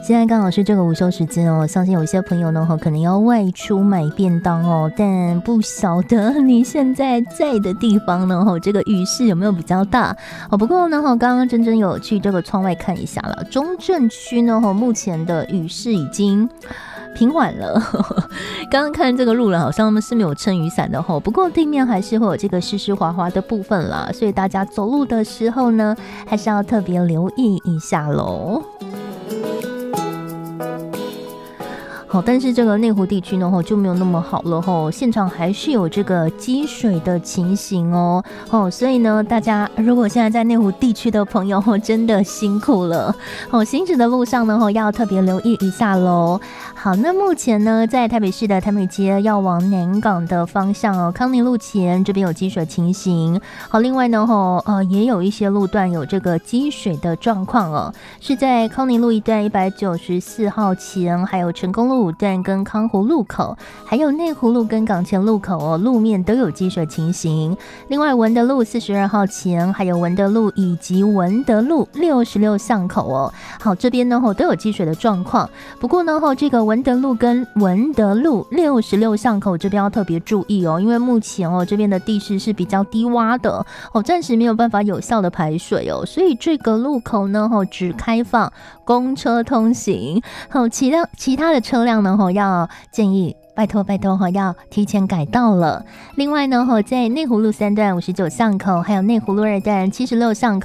现在刚好是这个午休时间哦，相信有一些朋友呢可能要外出买便当哦，但不晓得你现在在的地方呢这个雨势有没有比较大哦？不过呢刚刚真有去这个窗外看一下了，中正区呢目前的雨势已经平缓了刚刚看这个路人好像他们是没有撑雨伞的不过地面还是会有这个湿湿滑滑的部分啦，所以大家走路的时候呢还是要特别留意一下咯。好，但是这个内湖地区呢就没有那么好了现场还是有这个积水的情形所以呢大家如果现在在内湖地区的朋友真的辛苦了行驶的路上呢要特别留意一下咯。好，那目前呢在台北市的台美街要往南港的方向康宁路前这边有积水情形。好，另外呢也有一些路段有这个积水的状况是在康宁路一段194号前，还有成功路5段跟康湖路口，还有内湖路跟港前路口路面都有积水情形。另外文德路42号前，还有文德路以及文德路66巷口好，这边呢都有积水的状况。不过呢这个文德路跟文德路66巷口这边要特别注意因为目前这边的地势是比较低洼的暂时没有办法有效的排水所以这个路口呢只开放公车通行其他的车辆呢要建议拜托要提前改道了。另外呢在内湖路3段59巷口，还有内湖路2段76巷口